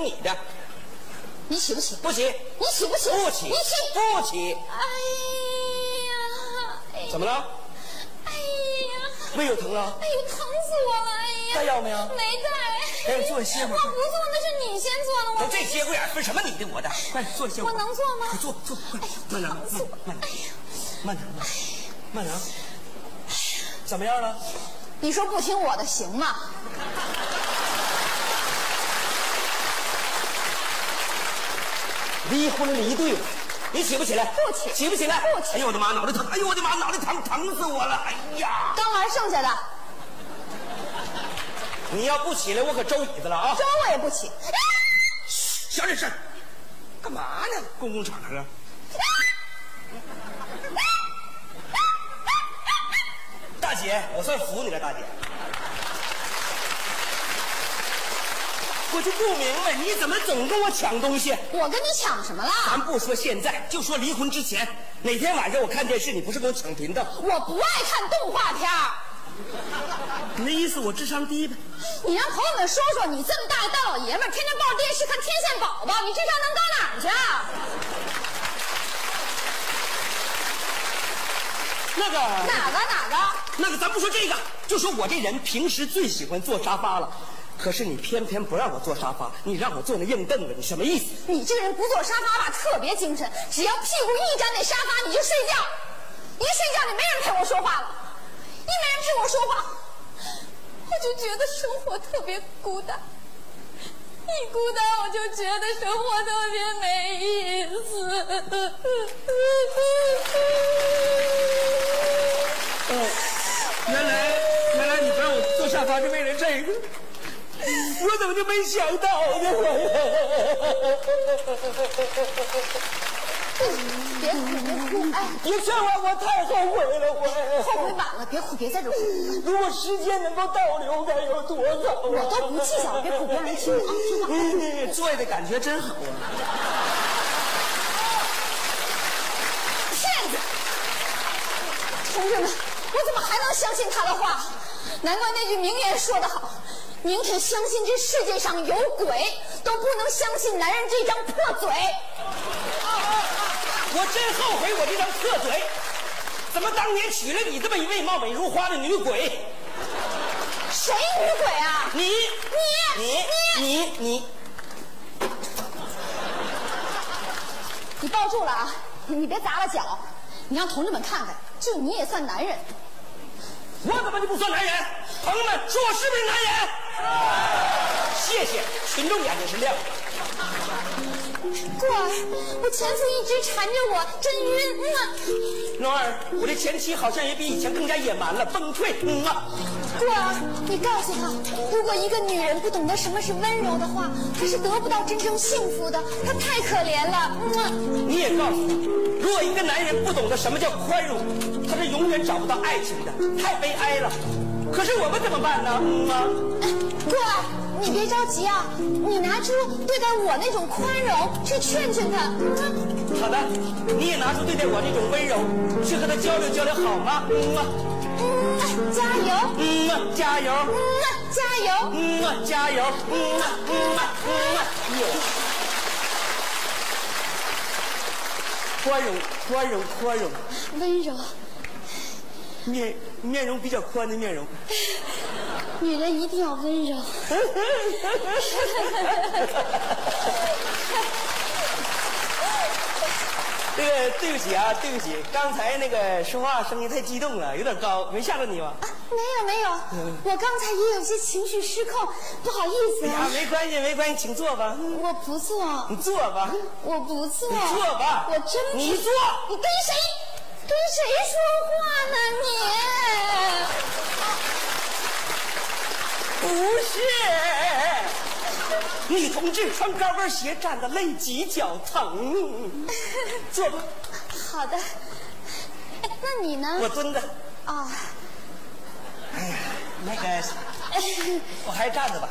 你的。 你起不起？ 不起。 你起不起？ 不起。 你起不起。 哎呀！ 怎么了？ 哎呀！ 胃有疼啊？ 哎呦，疼死我了！哎呀！ 带药没有？ 没带。 赶紧坐下歇会儿。 我不坐，那是你先坐的。 都这节骨眼分什么你的我的？快坐下歇会儿。 我能坐吗？ 快坐，快！慢点，慢点。怎么样了？ 你说不听我的行吗？ 离婚离对了，你起不起来？ 不起。 起不起来？ 不起。 哎呦我的妈，脑袋疼！哎呦我的妈，脑袋疼，疼死我了！哎呀， 刚玩剩下的。 你要不起来，我可周椅子了啊！ 周我也不起。 小点声，干嘛呢？公共场合。大姐，我算服你了，大姐。我就不明白，你怎么总跟我抢东西？ 我跟你抢什么了？ 咱不说现在，就说离婚之前，哪天晚上我看电视，你不是跟我抢频道？ 我不爱看动画片儿。 你的意思我智商低呗？ 你让朋友们说说，你这么大个大老爷们儿，天天抱着电视看《天线宝宝》，你智商能到哪儿去啊？ 那个哪个？ 那个，咱不说这个，就说我这人平时最喜欢坐沙发了，可是你偏偏不让我坐沙发，你让我坐那硬凳子，你什么意思？ 你这个人不坐沙发吧，特别精神，只要屁股一沾那沙发，你就睡觉，一睡觉就没人陪我说话了，一没人陪我说话，我就觉得生活特别孤单。一孤单，我就觉得生活特别没意思。 原来你不让我坐沙发是为了这个，我怎么就没想到呢？ 别哭，哎！ 别劝我太后悔了， 后悔晚了，别哭，别在这哭。 如果时间能够倒流，该有多好啊！ 我都不计较，别哭，别让人听啊！听坐下的感觉真好啊！ 骗子！同志们，我怎么还能相信他的话？难怪那句名言说得好：宁肯相信这世界上有鬼，都不能相信男人这张破嘴。 我真后悔我这张破嘴，怎么当年娶了你这么一位貌美如花的女鬼？ 谁女鬼啊？你抱住了啊！你别砸了脚，你让同志们看看，就你也算男人。 我怎么就不算男人？朋友们，说我是不是男人？谢谢，群众眼睛是亮的。 过儿，我前夫一直缠着我，真晕。 龙儿，我的前妻好像也比以前更加野蛮了，崩溃。 过儿，你告诉他，如果一个女人不懂得什么是温柔的话，她是得不到真正幸福的，她太可怜了。 你也告诉他，如果一个男人不懂得什么叫宽容，他是永远找不到爱情的，太悲哀了。可是我们怎么办呢？ 过儿，你别着急啊，你拿出对待我那种宽容去劝劝他。 好的，你也拿出对待我那种温柔去和他交流交流，好吗？ 加油！ 加油！ 加油！ 加油！宽容， 温柔， 面容比较宽的面容。 女人一定要温柔。 对不起啊，对不起，刚才那个说话声音太激动了，有点高，没吓着你吗？ 没有，我刚才也有些情绪失控，不好意思啊。 没关系，请坐吧。 我不坐。 你坐吧。 我不坐。 你坐吧。 我真不。 你坐。 你跟谁说话呢你？不是。女同志穿高跟鞋站的累脊脚疼，坐吧。 好的。那你呢？ 我蹲着。 啊。 哎呀，那个，我还是站着吧。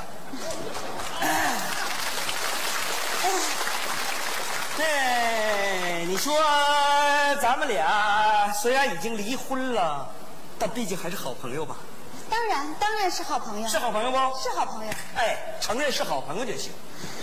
你说咱们俩虽然已经离婚了，但毕竟还是好朋友吧？ 当然是好朋友。 是好朋友不？ 是好朋友。 哎，承认是好朋友就行。